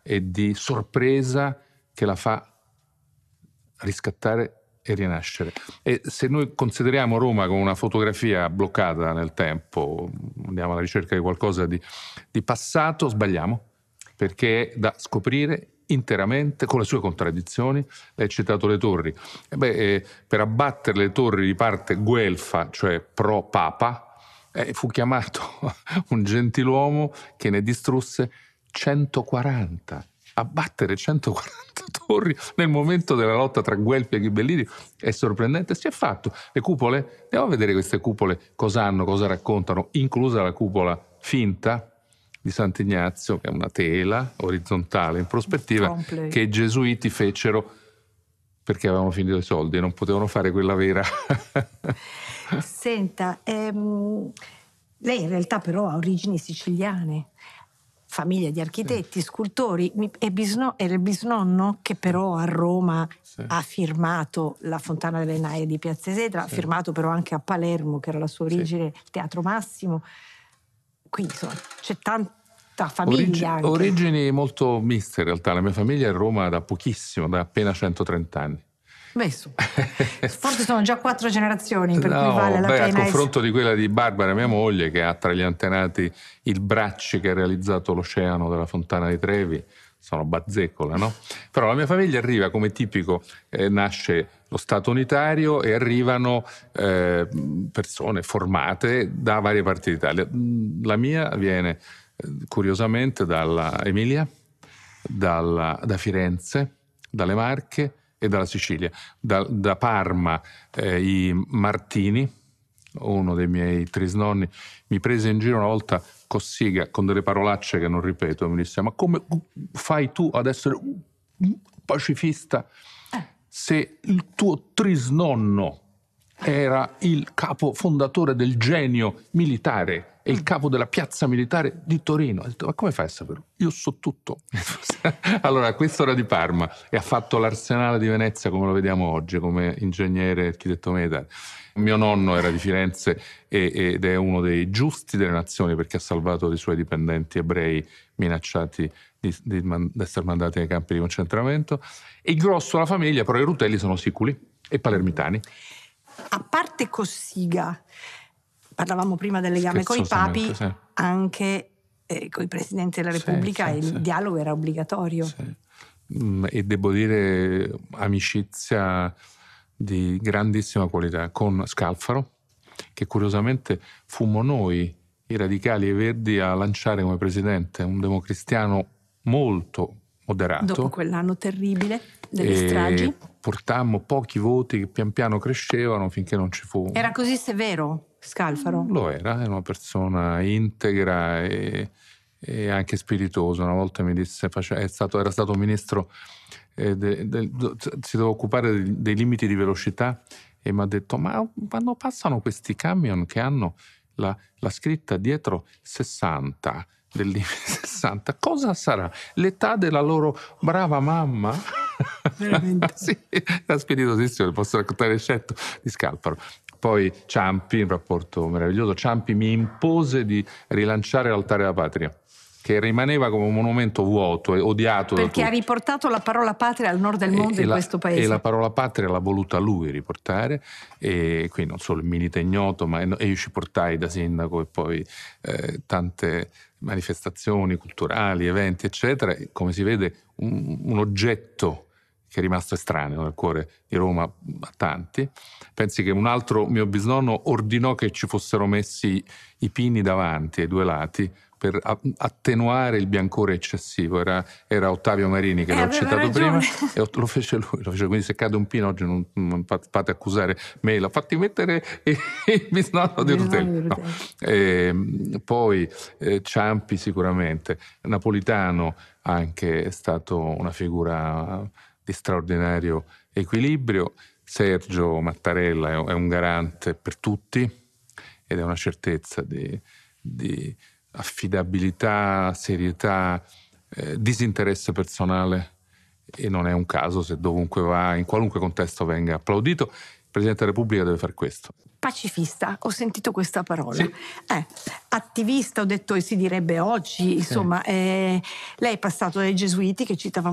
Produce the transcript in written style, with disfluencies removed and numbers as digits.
e di sorpresa che la fa riscattare e rinascere. E se noi consideriamo Roma come una fotografia bloccata nel tempo, andiamo alla ricerca di qualcosa di passato, sbagliamo, perché è da scoprire interamente con le sue contraddizioni. Lei ha citato le torri. Per abbattere le torri di parte guelfa, cioè pro papa, fu chiamato un gentiluomo che ne distrusse 140. Abbattere 140 torri nel momento della lotta tra Guelfi e Ghibellini è sorprendente. Si è fatto. Le cupole, andiamo a vedere queste cupole cosa hanno, cosa raccontano, inclusa la cupola finta di Sant'Ignazio, che è una tela orizzontale in prospettiva che i gesuiti fecero perché avevano finito i soldi e non potevano fare quella vera. Senta, lei in realtà però ha origini siciliane, famiglia di architetti, scultori, era il bisnonno che però a Roma ha firmato la Fontana delle Naie di Piazza Esetra, ha firmato però anche a Palermo, che era la sua origine, il Teatro Massimo. Quindi insomma c'è tanta famiglia anche. Origini molto miste in realtà. La mia famiglia è a Roma da pochissimo, da appena 130 anni. Forse sono già 4 generazioni, per cui vale la pena. A confronto di quella di Barbara, mia moglie, che ha tra gli antenati il Bracci che ha realizzato l'Oceano della Fontana di Trevi, sono bazzecole, no? Però la mia famiglia arriva come tipico, nasce lo Stato unitario e arrivano persone formate da varie parti d'Italia. La mia viene curiosamente dalla Emilia, da Firenze, dalle Marche e dalla Sicilia. Da Parma i Martini, uno dei miei trisnonni, mi prese in giro una volta Cossiga con delle parolacce che non ripeto, mi disse: ma come fai tu ad essere un pacifista se il tuo trisnonno era il capo fondatore del Genio militare e il capo della piazza militare di Torino? Ho detto: ma come fai a saperlo? Io so tutto. Allora, questo era di Parma e ha fatto l'Arsenale di Venezia come lo vediamo oggi, come ingegnere architetto militare. Mio nonno era di Firenze ed è uno dei giusti delle nazioni, perché ha salvato dei suoi dipendenti ebrei minacciati di essere mandati nei campi di concentramento. E il grosso della famiglia, però i Rutelli, sono siculi e palermitani. A parte Cossiga, parlavamo prima del legame con i papi, anche con i presidenti della Repubblica il dialogo era obbligatorio. E devo dire amicizia di grandissima qualità con Scalfaro, che curiosamente fummo noi, i radicali e i verdi, a lanciare come presidente, un democristiano molto moderato. Dopo quell'anno terribile delle stragi. Portammo pochi voti che pian piano crescevano finché non ci fu. Era così severo Scalfaro? Lo era una persona integra e anche spiritoso. Una volta mi disse, era stato ministro, si doveva occupare dei limiti di velocità, e mi ha detto: ma quando passano questi camion che hanno la scritta dietro 60, del limite 60, cosa sarà? L'età della loro brava mamma? Veramente? Sì, era spiritosissimo, posso raccontare il scetto di Scalfaro. Poi Ciampi, un rapporto meraviglioso. Ciampi mi impose di rilanciare l'Altare della Patria, che rimaneva come un monumento vuoto e odiato perché da tutti. Ha riportato la parola patria al nord del mondo in questo paese. E la parola patria l'ha voluta lui riportare, e qui non solo il Milite Ignoto, ma io ci portai da sindaco, e poi tante manifestazioni culturali, eventi eccetera, e come si vede un oggetto che è rimasto estraneo nel cuore di Roma a tanti. Pensi che un altro mio bisnonno ordinò che ci fossero messi i pini davanti ai due lati per attenuare il biancore eccessivo. Era Ottavio Marini, che l'ho citato prima, e lo fece lui. Quindi se cade un pino oggi non fate accusare me, l'ha fatti mettere il bisnonno di Rutelli. No. Poi Ciampi sicuramente, Napolitano anche è stato una figura di straordinario equilibrio. Sergio Mattarella è un garante per tutti ed è una certezza di affidabilità, serietà, disinteresse personale, e non è un caso se dovunque va, in qualunque contesto, venga applaudito. Il Presidente della Repubblica deve fare questo. Pacifista, ho sentito questa parola. Sì. Attivista, ho detto, si direbbe oggi, insomma, lei è passato dai gesuiti che citava